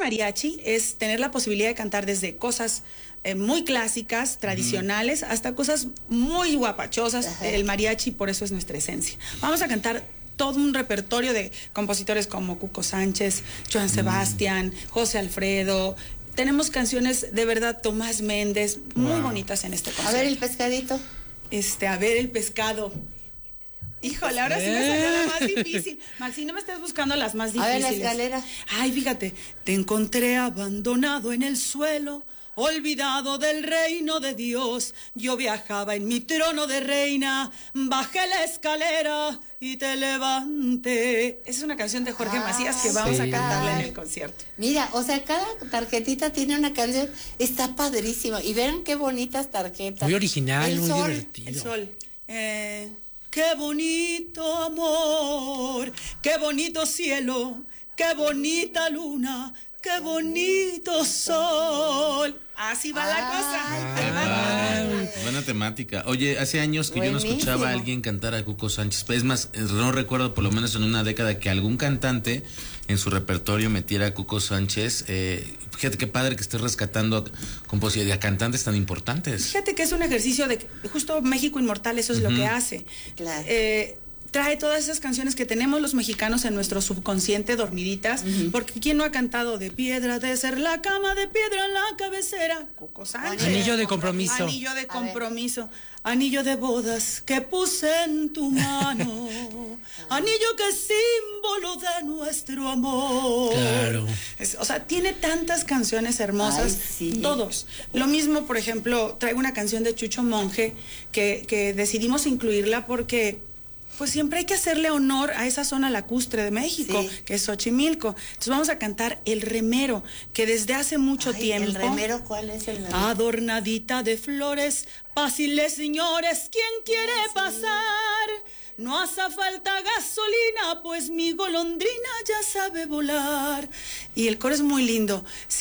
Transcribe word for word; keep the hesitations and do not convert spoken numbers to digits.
mariachi es tener la posibilidad de cantar desde cosas eh, muy clásicas, tradicionales, uh-huh. hasta cosas muy guapachosas. Uh-huh. El mariachi, por eso es nuestra esencia. Vamos a cantar todo un repertorio de compositores como Cuco Sánchez, Joan Sebastián, uh-huh. José Alfredo. Tenemos canciones de verdad, Tomás Méndez, muy wow. bonitas en este concierto. A ver el pescadito. Este, a ver el pescado. Híjole, ahora sí me salió la más difícil. Maxi, no me estés buscando las más difíciles. A ver la escalera. Ay, fíjate. Te encontré abandonado en el suelo, olvidado del reino de Dios. Yo viajaba en mi trono de reina, bajé la escalera y te levanté. Esa es una canción de Jorge ah, Macías que vamos sí. a cantarla en el concierto. Mira, o sea, cada tarjetita tiene una canción, está padrísima. Y vean qué bonitas tarjetas. Muy original, el muy sol, divertido. El sol. Eh... Qué bonito amor, qué bonito cielo, qué bonita luna, qué bonito sol. Así va la cosa. Ah, buena temática. Oye, hace años que Buenísimo. yo no escuchaba a alguien cantar a Cuco Sánchez. Es más, no recuerdo por lo menos en una década que algún cantante en su repertorio metiera a Cuco Sánchez. Eh, fíjate qué padre que estés rescatando compositores a cantantes tan importantes. Fíjate que es un ejercicio de justo México Inmortal, eso es uh-huh. lo que hace. Claro. Eh, trae todas esas canciones que tenemos los mexicanos en nuestro subconsciente dormiditas, uh-huh. porque ¿quién no ha cantado de piedra de ser la cama, de piedra en la cabecera? Cuco Sánchez. Anillo de compromiso. Anillo de compromiso. Anillo de bodas que puse en tu mano. Anillo que es símbolo de nuestro amor. Claro. Es, o sea, tiene tantas canciones hermosas. Ay, sí. Todos. Lo mismo, por ejemplo, traigo una canción de Chucho Monje que, que decidimos incluirla porque pues siempre hay que hacerle honor a esa zona lacustre de México, sí. que es Xochimilco. Entonces vamos a cantar El Remero, que desde hace mucho Ay, tiempo... ¿El Remero cuál es el remero? Adornadita de flores, pásiles señores, ¿quién quiere Ay, sí. pasar? No hace falta gasolina, pues mi golondrina ya sabe volar. Y el coro es muy lindo.